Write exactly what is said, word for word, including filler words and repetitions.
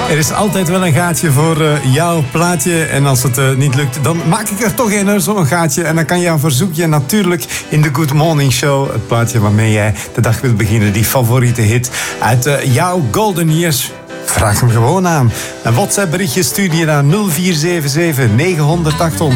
Er is altijd wel een gaatje voor uh, jouw plaatje. En als het uh, niet lukt, dan maak ik er toch een, zo'n gaatje. En dan kan je een verzoekje natuurlijk in de Good Morning Show. Het plaatje waarmee jij de dag wilt beginnen. Die favoriete hit uit uh, jouw golden years. Vraag hem gewoon aan. Een WhatsApp berichtje stuur je naar nul vier zeven zeven negen honderd achthonderd.